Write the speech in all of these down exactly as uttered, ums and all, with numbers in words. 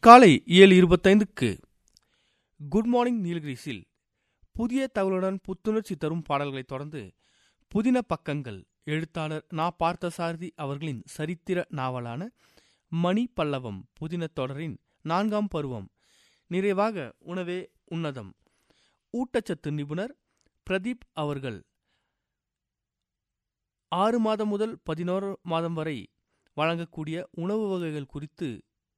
காலை ஏழு இருபத்தைந்துக்கு குட் மார்னிங் நீலகிரிஸில் புதிய தகவலுடன் புத்துணர்ச்சி தரும் பாடல்களைத் தொடர்ந்து புதின பக்கங்கள் எழுத்தாளர் நா பார்த்தசாரதி அவர்களின் சரித்திர நாவலான மணி பல்லவம் புதின தொடரின் நான்காம் பருவம் நிறைவாக உணவே உன்னதம் ஊட்டச்சத்து நிபுணர் பிரதீப் அவர்கள் ஆறு மாதம் முதல் பதினோரு மாதம் வரை வழங்கக்கூடிய உணவு வகைகள் குறித்து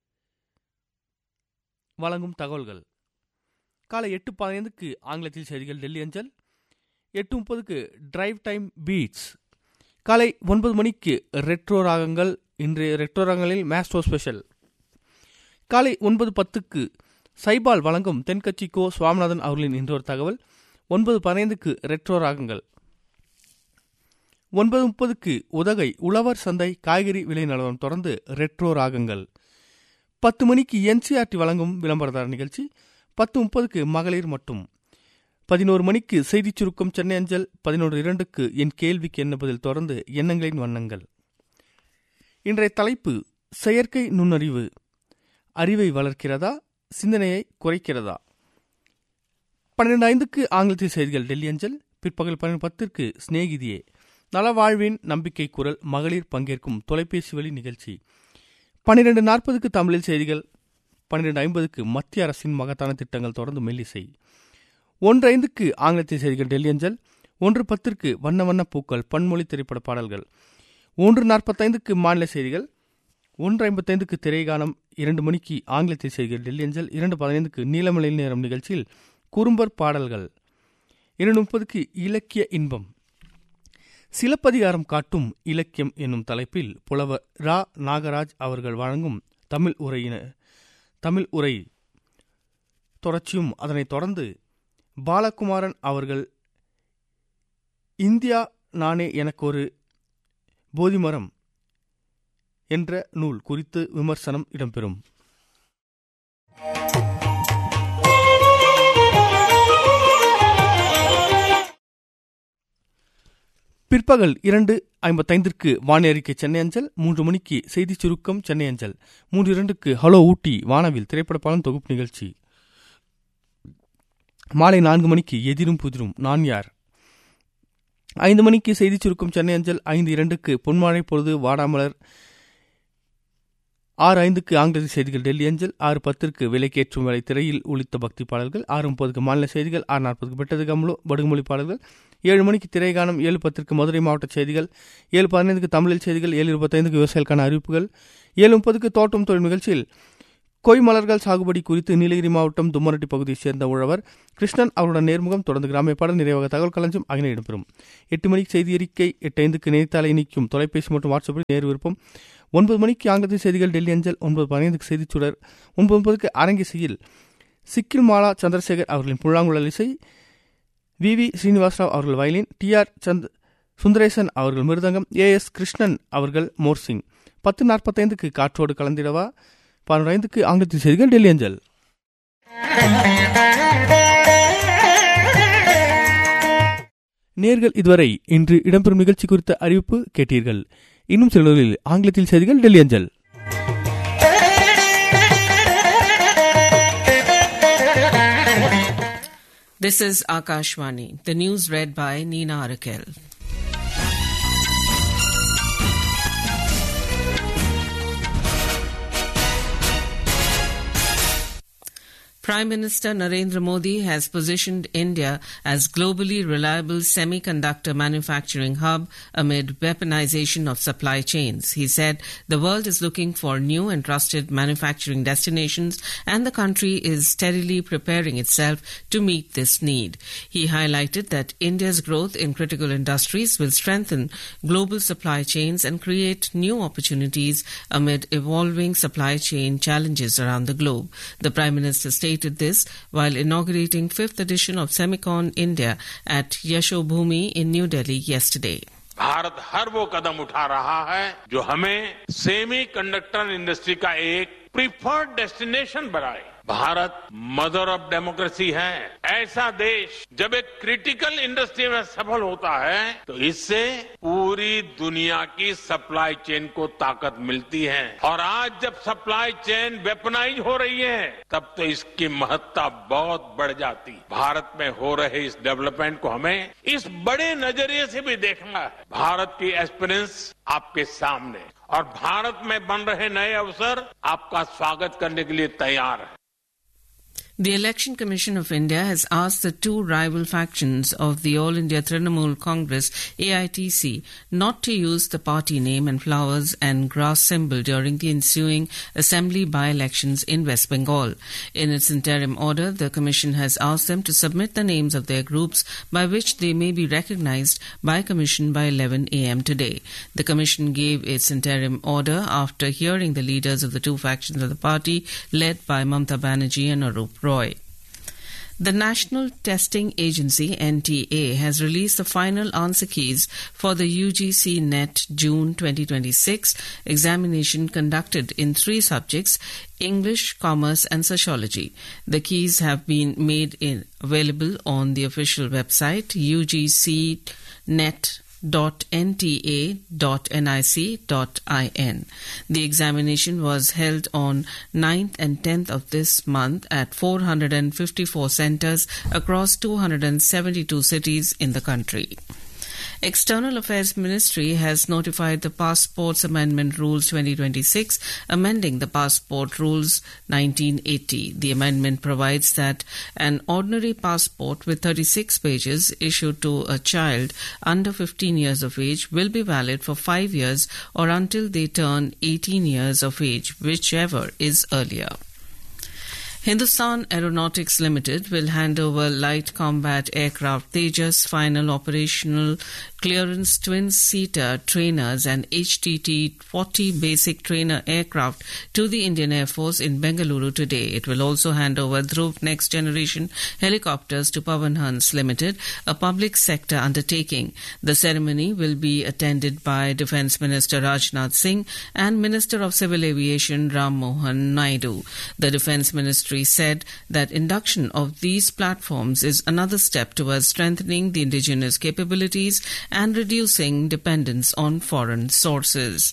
வழங்கும் தகவல்கள். காலை எட்டு பதினைந்துக்கு ஆங்கிலத்தில் செய்திகள் டெல்லி அஞ்சல். எட்டு முப்பதுக்கு டிரைவ் டைம் பீட்ஸ். காலை ஒன்பது மணிக்கு ரெட்ரோ ராகங்கள். இன்றைய ரெட்ரோ ராகங்களில் மேஸ்ட்ரோ ஸ்பெஷல். காலை ஒன்பது பத்துக்கு சைபால் வழங்கும் தென்கட்சி கோ சுவாமிநாதன் அவர்களின் இன்றொரு தகவல். ஒன்பது பதினைந்துக்கு ரெட்ரோ ராகங்கள். ஒன்பது முப்பதுக்கு உதகை உழவர் சந்தை காய்கறி விலை நிலவரம் தொடர்ந்து ரெட்ரோ ராகங்கள். பத்து மணிக்கு என்சிஆர்டி வழங்கும் விளம்பரதார நிகழ்ச்சி. பத்து முப்பதுக்கு மகளிர் மட்டும். பதினோரு மணிக்கு செய்திச் சுருக்கம் சென்னை அஞ்சல். பதினொன்று இரண்டுக்கு என் கேள்விக்கு என்ன பதில் தொடர்ந்து எண்ணங்களின் வண்ணங்கள். இன்றைய தலைப்பு செயற்கை நுண்ணறிவு அறிவை வளர்க்கிறதா சிந்தனையை குறைக்கிறதா? பன்னிரண்டு ஐந்துக்கு ஆங்கிலத்தில் செய்திகள் டெல்லி அஞ்சல். பிற்பகல் பன்னிரண்டு பத்திற்கு சிநேகிதியே நலவாழ்வின் நம்பிக்கை குரல் மகளிர் பங்கேற்கும் தொலைபேசி வழி நிகழ்ச்சி. பன்னிரண்டு நாற்பதுக்கு தமிழில் செய்திகள். பன்னிரண்டு ஐம்பதுக்கு மத்திய அரசின் மகத்தான திட்டங்கள் தொடர்ந்து மெல்லிசை. ஒன்று ஐந்துக்கு ஆங்கிலத்தில் செய்திகள் டெல்லி அஞ்சல். ஒன்று பத்திற்கு வண்ண வண்ண பூக்கள் பன்மொழி திரைப்பட பாடல்கள். ஒன்று நாற்பத்தைந்துக்கு மாநில செய்திகள். ஒன்று ஐம்பத்தைந்துக்கு திரைகானம். இரண்டு மணிக்கு ஆங்கிலத்தில் செய்திகள் டெல்லி அஞ்சல். இரண்டு பதினைந்துக்கு நீலமலையில் நேரம் நிகழ்ச்சியில் குறும்பர் பாடல்கள். இரண்டு முப்பதுக்கு இலக்கிய இன்பம். சிலப்பதிகாரம் காட்டும் இலக்கியம் என்னும் தலைப்பில் புலவர் ரா நாகராஜ் அவர்கள் வழங்கும் தமிழ் உரையின தமிழ் உரை தொடர்ச்சியும் அதனைத் தொடர்ந்து பாலகுமாரன் அவர்கள் இந்தியா நானே எனக்கு ஒரு போதிமரம் என்ற நூல் குறித்து விமர்சனம் இடம்பெறும். பிற்பகல் இரண்டு ஐம்பத்தைந்திற்கு வானிலை அறிக்கை சென்னை அஞ்சல். மூன்று மணிக்கு செய்திச் சுருக்கம் சென்னை அஞ்சல். மூன்று இரண்டுக்கு ஹலோ ஊட்டி வானவில் திரைப்பட பாலம் தொகுப்பு நிகழ்ச்சி. மாலை நான்கு மணிக்கு எதிரும் புதிரும் நான் யார். ஐந்து மணிக்கு செய்திச் சுருக்கம் சென்னை அஞ்சல். ஐந்து இரண்டுக்கு பொன்மாழை பொழுது வாடாமலர். ஆறு ஐந்துக்கு ஆங்கில செய்திகள் டெல்லி அஞ்சல். ஆறு பத்திற்கு விலைக்கேற்றும் வேலை திரையில் ஒலித்த பக்தி பாடல்கள். ஆறு முப்பதுக்கு மாநில செய்திகள். ஆறு நாற்பதுக்கு பெட்டது கமலோ படுகுமொழி பாடல்கள். ஏழு மணிக்கு திரைகானம். ஏழு பத்திற்கு மதுரை மாவட்ட செய்திகள். ஏழு பதினைந்துக்கு தமிழில் செய்திகள். ஏழு இருபத்தைந்துக்கு விவசாயிகளுக்கான அறிவிப்புகள். ஏழு முப்பதுக்கு தோட்டம் தொழில் நிகழ்ச்சியில் கொய் மலர்கள் சாகுபடி குறித்து நீலகிரி மாவட்டம் தும்மரட்டி பகுதியைச் சேர்ந்த உழவர் கிருஷ்ணன் அவருடன் நேர்முகம் தொடர்ந்து கிராமிய பாடல் நிறைவாக தகவல் களஞ்சியம் ஆகிய இடம்பெறும். எட்டு மணிக்கு செய்தி அறிக்கை. எட்டு ஐந்துக்கு நேர்த்தாலை நீக்கும் தொலைபேசி மற்றும் வாட்ஸ்அப்பில் நேர் விருப்பம். ஒன்பது மணிக்கு ஆங்கிலத்தில் செய்திகள் டெல்லி அஞ்சல். ஒன்பது பதினைந்துக்கு செய்திச் சுடர். ஒன்பது முப்பதுக்கு அரங்கிசையில் சிக்கில் மாலா சந்திரசேகர் அவர்களின் புல்லாங்குழல் இசை. வி வி ஸ்ரீனிவாசராவ் அவர்கள் violin. D R Chand Sundaresan அவர்கள் மிருதங்கம். ஏ எஸ் கிருஷ்ணன் அவர்கள் மோர்சிங். பத்து நாற்பத்தைந்துக்கு காற்றோடு கலந்திடவா. பதினொன்று ஐந்துக்கு ஆங்கிலத்தில் செய்திகள் டெல்லி அஞ்சல். நேர்கள் இதுவரை இன்று இடம்பெறும் நிகழ்ச்சி குறித்த அறிவிப்பு கேட்டீர்கள். இன்னும் சில ஆங்கிலத்தில் செய்திகள் டெல்லி அஞ்சல். This is Akashvani. The news read by Neena Arakel. Prime Minister Narendra Modi has positioned India as globally reliable semiconductor manufacturing hub amid weaponization of supply chains. He said the world is looking for new and trusted manufacturing destinations and the country is steadily preparing itself to meet this need. He highlighted that India's growth in critical industries will strengthen global supply chains and create new opportunities amid evolving supply chain challenges around the globe. The Prime Minister stated this while inaugurating fifth edition of Semicon India at Yashobhumi in New Delhi yesterday. Bharat हर वो कदम उठा रहा है जो हमें semi conductor industry का एक preferred destination बनाए. Bharat mother of democracy है। ऐसा देश जब एक क्रिटिकल इंडस्ट्री में सफल होता है तो इससे पूरी दुनिया की सप्लाई चेन को ताकत मिलती है और आज जब सप्लाई चेन वेपनाइज हो रही है तब तो इसकी महत्ता बहुत बढ़ जाती है। भारत में हो रहे इस डेवलपमेंट को हमें इस बड़े नजरिए से भी देखना है। भारत की एस्पिरेंस आपके सामने और भारत में बन रहे नए अवसर आपका स्वागत करने के लिए तैयार है। The Election Commission of India has asked the two rival factions of the All India Trinamool Congress A I T C not to use the party name and flowers and grass symbol during the ensuing assembly by-elections in West Bengal. In its interim order, the Commission has asked them to submit the names of their groups by which they may be recognized by Commission by eleven a m today. The Commission gave its interim order after hearing the leaders of the two factions of the party led by Mamata Banerjee and Arup Roy. The National Testing Agency N T A has released the final answer keys for the U G C NET June twenty twenty-six examination conducted in three subjects: English, Commerce and Sociology. The keys have been made in, available on the official website u g c net dot n t a dot n i c dot i n. The examination was held on ninth and tenth of this month at four hundred fifty-four centres across two hundred seventy-two cities in the country. External Affairs Ministry has notified the Passports Amendment Rules twenty twenty-six, amending the Passport Rules nineteen eighty. The amendment provides that an ordinary passport with thirty-six pages issued to a child under fifteen years of age will be valid for five years or until they turn eighteen years of age, whichever is earlier. Hindustan Aeronautics Limited will hand over light combat aircraft Tejas final operational clearance twin-seater trainers and H T T forty basic trainer aircraft to the Indian Air Force in Bengaluru today. It will also hand over Dhruv next generation helicopters to Pawan Hans Limited, a public sector undertaking. The ceremony will be attended by Defence Minister Rajnath Singh and Minister of Civil Aviation Ram Mohan Naidu. The Defence Ministry said that induction of these platforms is another step towards strengthening the indigenous capabilities and reducing dependence on foreign sources.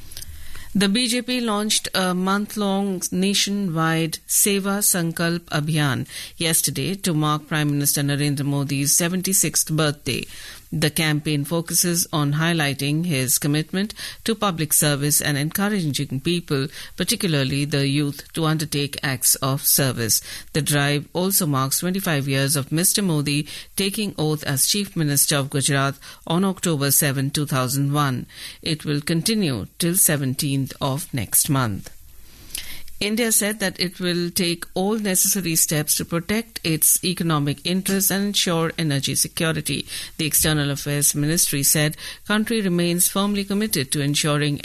The B J P launched a month-long nationwide Seva Sankalp Abhiyan yesterday to mark Prime Minister Narendra Modi's seventy-sixth birthday. The campaign focuses on highlighting his commitment to public service and encouraging people, particularly the youth, to undertake acts of service. The drive also marks twenty-five years of Mister Modi taking oath as Chief Minister of Gujarat on October seventh, two thousand one. It will continue till seventeenth of next month. India said that it will take all necessary steps to protect its economic interests and ensure energy security. The External Affairs Ministry said country remains firmly committed to ensuring